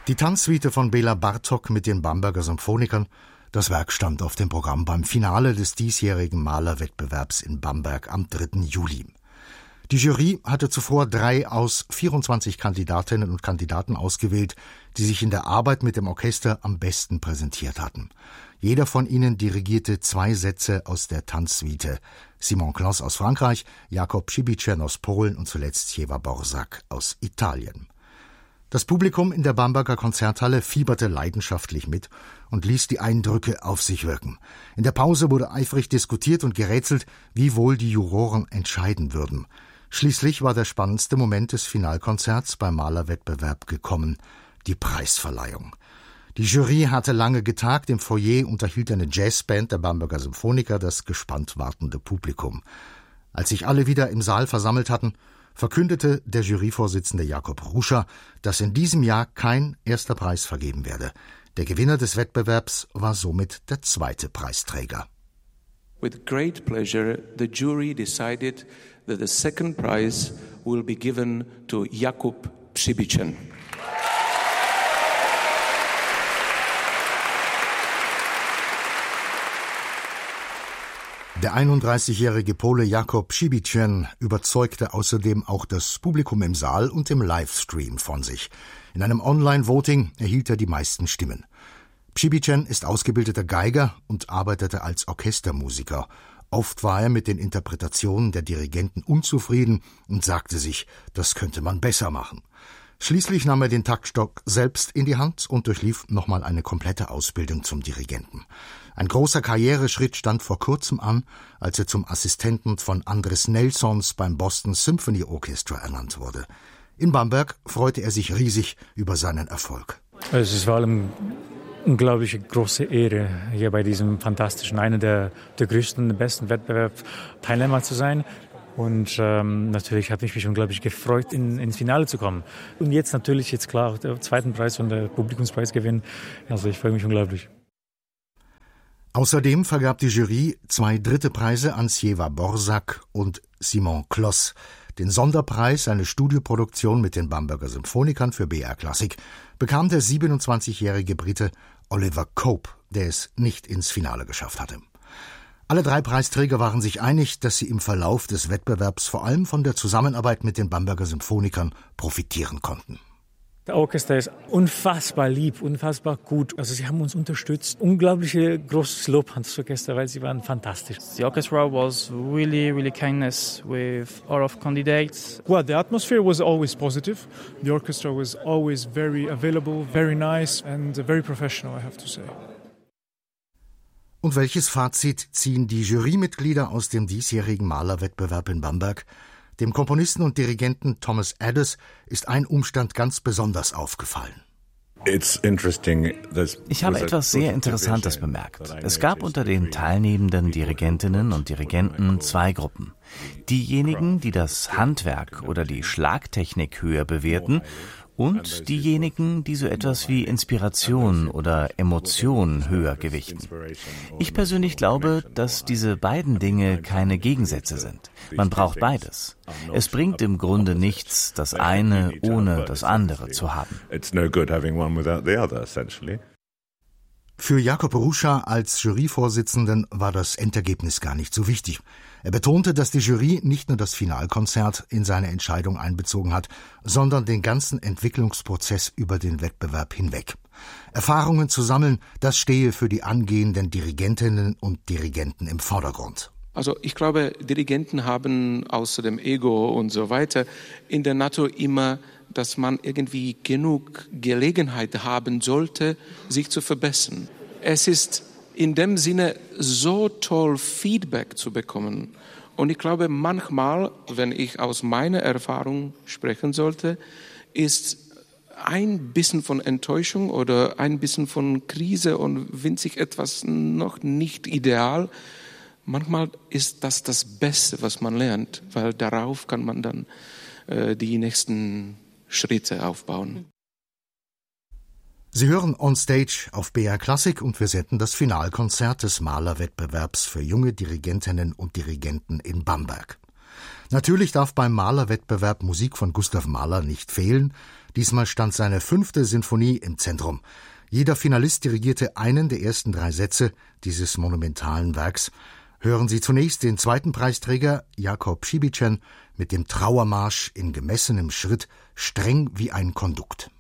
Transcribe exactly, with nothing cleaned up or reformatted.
Die Tanzsuite von Bela Bartok mit den Bamberger Symphonikern, das Werk stand auf dem Programm beim Finale des diesjährigen Malerwettbewerbs in Bamberg am dritten Juli. Die Jury hatte zuvor drei aus vierundzwanzig Kandidatinnen und Kandidaten ausgewählt, die sich in der Arbeit mit dem Orchester am besten präsentiert hatten. Jeder von ihnen dirigierte zwei Sätze aus der Tanzsuite. Simon Kloss aus Frankreich, Jakub Przybyszyn aus Polen und zuletzt Śpiewa Borzak aus Italien. Das Publikum in der Bamberger Konzerthalle fieberte leidenschaftlich mit und ließ die Eindrücke auf sich wirken. In der Pause wurde eifrig diskutiert und gerätselt, wie wohl die Juroren entscheiden würden. Schließlich war der spannendste Moment des Finalkonzerts beim Malerwettbewerb gekommen, die Preisverleihung. Die Jury hatte lange getagt, im Foyer unterhielt eine Jazzband der Bamberger Symphoniker das gespannt wartende Publikum. Als sich alle wieder im Saal versammelt hatten, verkündete der Juryvorsitzende Jakob Ruscha, dass in diesem Jahr kein erster Preis vergeben werde. Der Gewinner des Wettbewerbs war somit der zweite Preisträger. With great pleasure, the jury decided that the second prize will be given to Jakub Przybyszyn. Der einunddreißigjährige Pole Jakub Przybyszyn überzeugte außerdem auch das Publikum im Saal und im Livestream von sich. In einem Online-Voting erhielt er die meisten Stimmen. Przybyszyn ist ausgebildeter Geiger und arbeitete als Orchestermusiker. Oft war er mit den Interpretationen der Dirigenten unzufrieden und sagte sich, das könnte man besser machen. Schließlich nahm er den Taktstock selbst in die Hand und durchlief nochmal eine komplette Ausbildung zum Dirigenten. Ein großer Karriereschritt stand vor kurzem an, als er zum Assistenten von Andres Nelsons beim Boston Symphony Orchestra ernannt wurde. In Bamberg freute er sich riesig über seinen Erfolg. Es ist vor allem unglaubliche große Ehre, hier bei diesem fantastischen, einer der, der größten, der besten Wettbewerb Teilnehmer zu sein. Und ähm, natürlich habe ich mich unglaublich gefreut, in, ins Finale zu kommen. Und jetzt natürlich, jetzt klar, der zweiten Preis und der Publikumspreis gewinnen. Also ich freue mich unglaublich. Außerdem vergab die Jury zwei dritte Preise an Śpiewa Borzak und Simon Kloss. Den Sonderpreis, eine Studioproduktion mit den Bamberger Symphonikern für B R Klassik, bekam der siebenundzwanzigjährige Brite Oliver Cope, der es nicht ins Finale geschafft hatte. Alle drei Preisträger waren sich einig, dass sie im Verlauf des Wettbewerbs vor allem von der Zusammenarbeit mit den Bamberger Symphonikern profitieren konnten. Der Orchester ist unfassbar lieb, unfassbar gut. Also sie haben uns unterstützt. Unglaubliche großes Lob an das Orchester, weil sie waren fantastisch. The orchestra was really, really kindness with all of candidates. Well, the atmosphere was always positive. The orchestra was always very available, very nice and very professional, I have to say. Und welches Fazit ziehen die Jurymitglieder aus dem diesjährigen Malerwettbewerb in Bamberg? Dem Komponisten und Dirigenten Thomas Adès ist ein Umstand ganz besonders aufgefallen. Ich habe etwas sehr Interessantes bemerkt. Es gab unter den teilnehmenden Dirigentinnen und Dirigenten zwei Gruppen. Diejenigen, die das Handwerk oder die Schlagtechnik höher bewerten, und diejenigen, die so etwas wie Inspiration oder Emotion höher gewichten. Ich persönlich glaube, dass diese beiden Dinge keine Gegensätze sind. Man braucht beides. Es bringt im Grunde nichts, das eine ohne das andere zu haben. Für Jakob Ruscha als Juryvorsitzenden war das Endergebnis gar nicht so wichtig. Er betonte, dass die Jury nicht nur das Finalkonzert in seine Entscheidung einbezogen hat, sondern den ganzen Entwicklungsprozess über den Wettbewerb hinweg. Erfahrungen zu sammeln, das stehe für die angehenden Dirigentinnen und Dirigenten im Vordergrund. Also ich glaube, Dirigenten haben außer dem Ego und so weiter in der Natur immer, dass man irgendwie genug Gelegenheit haben sollte, sich zu verbessern. Es ist in dem Sinne so toll, Feedback zu bekommen. Und ich glaube, manchmal, wenn ich aus meiner Erfahrung sprechen sollte, ist ein bisschen von Enttäuschung oder ein bisschen von Krise und winzig etwas noch nicht ideal. Manchmal ist das das Beste, was man lernt, weil darauf kann man dann äh, die nächsten Schritte aufbauen. Sie hören On Stage auf B R Klassik und wir senden das Finalkonzert des Malerwettbewerbs für junge Dirigentinnen und Dirigenten in Bamberg. Natürlich darf beim Malerwettbewerb Musik von Gustav Mahler nicht fehlen. Diesmal stand seine fünfte Sinfonie im Zentrum. Jeder Finalist dirigierte einen der ersten drei Sätze dieses monumentalen Werks. Hören Sie zunächst den zweiten Preisträger Jakob Przybyszyn mit dem Trauermarsch in gemessenem Schritt, streng wie ein Kondukt.